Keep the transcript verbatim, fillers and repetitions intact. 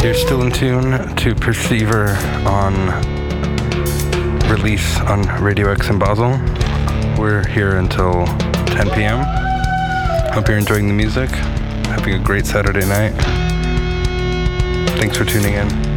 You're still in tune to Perceiver on release on Radio X in Basel. We're here until ten p.m. Hope you're enjoying the music, having a great Saturday night. Thanks for tuning in.